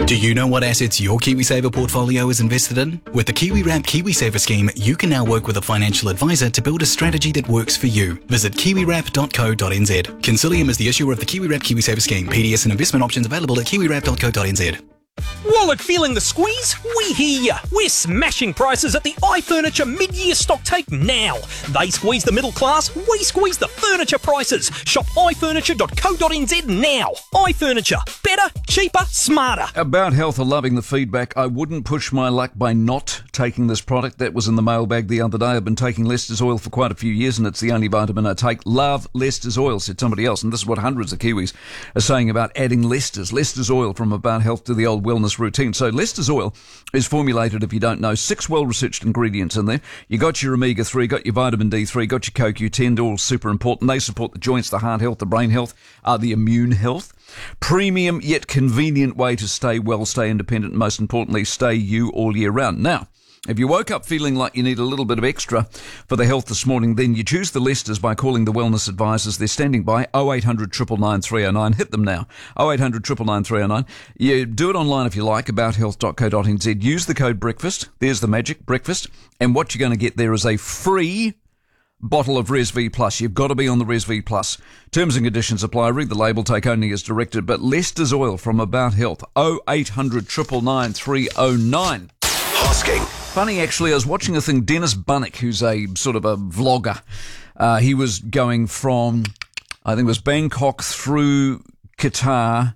Do you know what assets your KiwiSaver portfolio is invested in? With the KiwiWrap KiwiSaver scheme, you can now work with a financial advisor to build a strategy that works for you. Visit kiwiwrap.co.nz. Consilium is the issuer of the KiwiWrap KiwiSaver scheme. PDS and investment options available at kiwiwrap.co.nz. Wallet feeling the squeeze? We hear ya. We're smashing prices at the iFurniture mid-year stock take now. They squeeze the middle class, we squeeze the furniture prices. Shop ifurniture.co.nz now. iFurniture. Better, cheaper, smarter. About Health are loving the feedback. I wouldn't push my luck by not taking this product. That was in the mailbag the other day. I've been taking Lester's Oil for quite a few years and it's the only vitamin I take. Love Lester's Oil, said somebody else. And this is what hundreds of Kiwis are saying about adding Lester's Oil from About Health to the old wellness routine. So Lester's Oil is formulated, if you don't know, 6 well-researched ingredients in there. You got your omega-3, got your vitamin D3, got your CoQ10, all super important. They support the joints, the heart health, the brain health, the immune health. Premium yet convenient way to stay well, stay independent, and most importantly, stay you all year round. Now, if you woke up feeling like you need a little bit of extra for the health this morning, then you choose the Lesters by calling the wellness advisors. They're standing by 0800 999 309. Hit them now. 0800 999 309. You do it online if you like, abouthealth.co.nz. Use the code BREAKFAST. There's the magic, breakfast. And what you're going to get there is a free bottle of Res V Plus. You've got to be on the Res V Plus. Terms and conditions apply. Read the label, take only as directed. But Lester's Oil from About Health. 0800 999 309. Hosking. Funny, actually, I was watching a thing. Dennis Bunnick, who's a sort of a vlogger, he was going from, I think it was Bangkok through Qatar,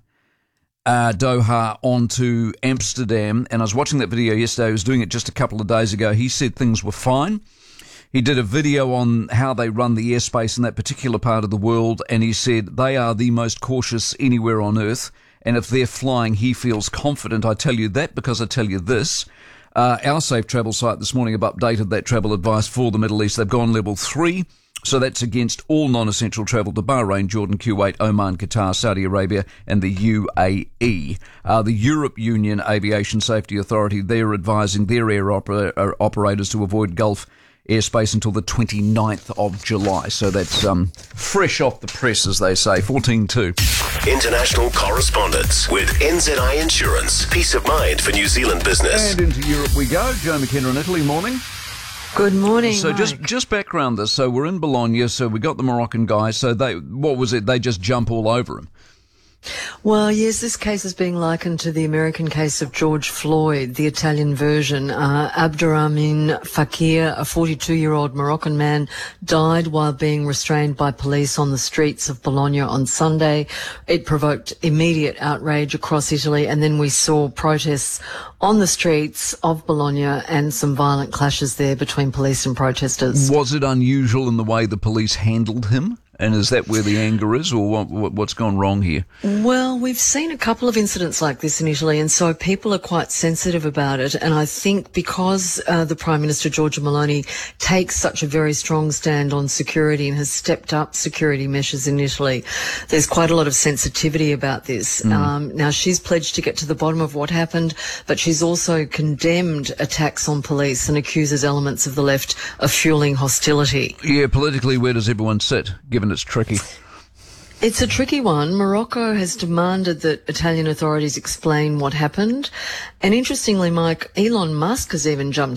Doha, onto Amsterdam. And I was watching that video yesterday. He was doing it just a couple of days ago. He said things were fine. He did a video on how they run the airspace in that particular part of the world. And he said they are the most cautious anywhere on earth. And if they're flying, he feels confident. I tell you that because I tell you this. Our Safe Travel site this morning have updated that travel advice for the Middle East. They've gone level 3, so that's against all non-essential travel to Bahrain, Jordan, Kuwait, Oman, Qatar, Saudi Arabia and the UAE. The Europe Union Aviation Safety Authority, they're advising their air operators to avoid Gulf airspace until the 29th of July. So that's fresh off the press, as they say. 14.2. International correspondence with NZI Insurance. Peace of mind for New Zealand business. And into Europe we go. Joe McKenna in Italy. Morning. Good morning, So Mike. just background this. So we're in Bologna. So we got the Moroccan guy. So what was it? They just jump all over him. Well, yes, this case is being likened to the American case of George Floyd, the Italian version. Abderrahmane Fakir, a 42-year-old Moroccan man, died while being restrained by police on the streets of Bologna on Sunday. It provoked immediate outrage across Italy, and then we saw protests on the streets of Bologna and some violent clashes there between police and protesters. Was it unusual in the way the police handled him? And is that where the anger is, or what's gone wrong here? Well, we've seen a couple of incidents like this in Italy, and so people are quite sensitive about it. And I think because the Prime Minister, Giorgia Meloni, takes such a very strong stand on security and has stepped up security measures in Italy, there's quite a lot of sensitivity about this. Now, she's pledged to get to the bottom of what happened, but she's also condemned attacks on police and accuses elements of the left of fueling hostility. Yeah, politically, where does everyone sit, given it's tricky? It's a tricky one. Morocco has demanded that Italian authorities explain what happened. And interestingly, Mike, Elon Musk has even jumped